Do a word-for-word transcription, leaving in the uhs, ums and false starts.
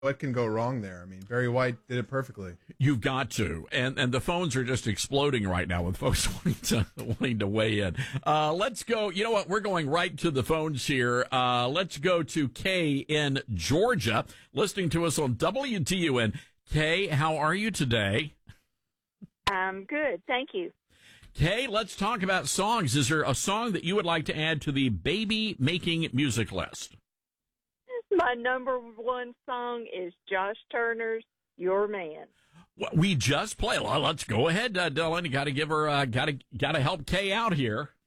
what can go wrong there? I mean, Barry White did it perfectly. You've got to, and and the phones are just exploding right now with folks wanting to wanting to weigh in. Uh, let's go. You know what? We're going right to the phones here. Uh, let's go to Kay in Georgia, listening to us on W T U N. Kay, how are you today? I'm good, thank you. Kay, let's talk about songs. Is there a song that you would like to add to the baby making music list? My number one song is Josh Turner's "Your Man." Well, we just played. Well, let's go ahead, uh, Dylan. You got to give her, uh, got to, got to help Kay out here.